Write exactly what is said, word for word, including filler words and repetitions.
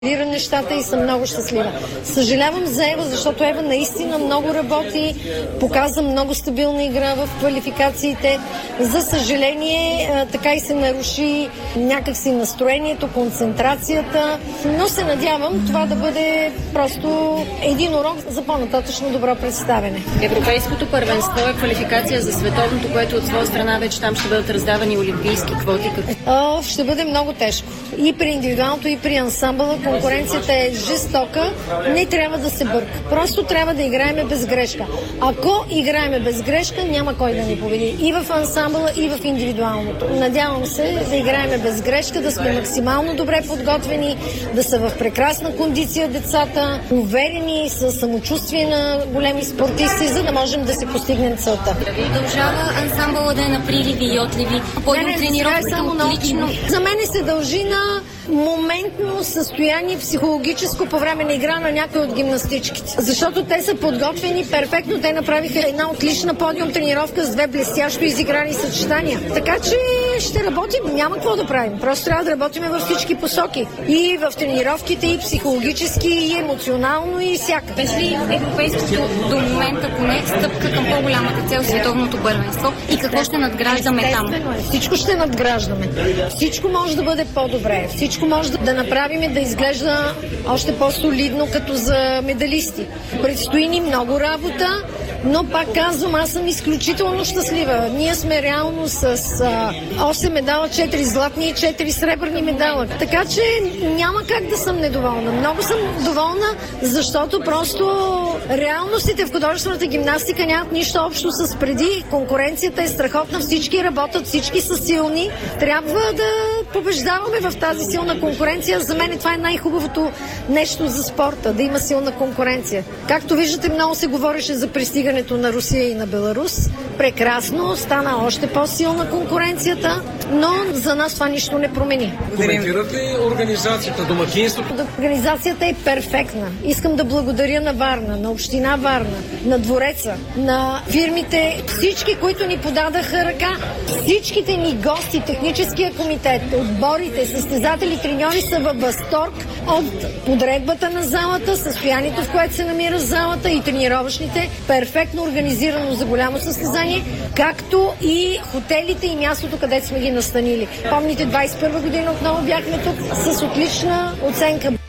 нещата и съм много щастлива. Съжалявам за Ева, защото Ева наистина много работи, показа много стабилна игра в квалификациите. За съжаление, така и се наруши някакси настроението, концентрацията, но се надявам това да бъде просто един урок за по-нататъчно добро представяне. Европейското първенство е квалификация за световното, което от своя страна вече там ще бъдат раздавани олимпийски квоти. О, ще бъде много тежко. И при индивидуалното, и при ансамбъла конкуренцията е жестока. Не трябва да се бърка. Просто трябва да играеме без грешка. Ако играеме без грешка, няма кой да ни победи. И в ансамбъла, и в индивидуалното. Надявам се да играеме без грешка, да сме максимално добре подготвени, да са в прекрасна кондиция децата, уверени, с самочувствие на големи спортисти, за да можем да се постигнем целта. Дължава ансамбъла да е на приливи и отливи. Не, не, тренировката само отлично. За мен се дължи на моментно състояние психологическо по време на игра на някои от гимнастичките. Защото те са подготвени перфектно. Те направиха една отлична подиум тренировка с две блестящо изиграни съчетания. Така че ще работим. Няма какво да правим. Просто трябва да работим във всички посоки. И в тренировките, и психологически, и емоционално, и всяка. Без ли европейското до момента поне стъпка към по-голямата цел световното първенство и какво ще надграждаме там? Всичко ще надграждаме. Всичко може да бъде по-добре. Всичко може да направим да изглежда още по-солидно като за медалисти. Предстои ни много работа, но пак казвам, аз съм изключително щастлива. Ние сме реално с а, осем медала, четири златни и четири сребърни медала. Така че няма как да съм недоволна. Много съм доволна, защото просто реалностите в художествената гимнастика нямат нищо общо с преди. Конкуренцията е страхотна, всички работят, всички са силни. Трябва да побеждаваме в тази силна конкуренция. За мен това е най-хубавото нещо за спорта, да има силна конкуренция. Както виждате, много се говореше за пристигането на Русия и на Беларус. Прекрасно, стана още по-силна конкуренцията, но за нас това нищо не промени. Коментират ли организацията, домакинството? Организацията е перфектна. Искам да благодаря на Варна, на община Варна, на двореца, на фирмите, всички, които ни подадаха ръка, всичките ни гости, техническия комитет, отборите, състезатели, треньори са във възторг от подредбата на залата, състоянието, в което се намира залата и тренировъчните, перфектно организирано за голямо състезание, както и хотелите и мястото, където сме ги настанили. Помните, двадесет и първа година отново бяхме тук с отлична оценка.